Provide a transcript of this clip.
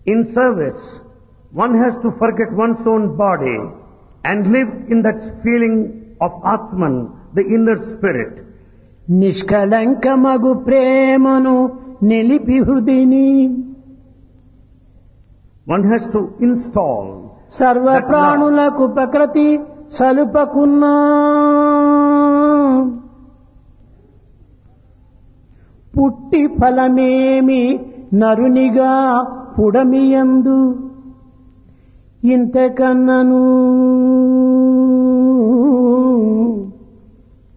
In service, one has to forget one's own body and live in that feeling of Atman, the inner spirit. నిష్కళంకమగు ప్రేమను నిలిపి హృదిని One has to install సర్వ ప్రాణులకు ప్రకృతి సలుపకున్నా పుట్టి ఫలమేమి నరునిగా పుడమియందు ఇంతకన్నను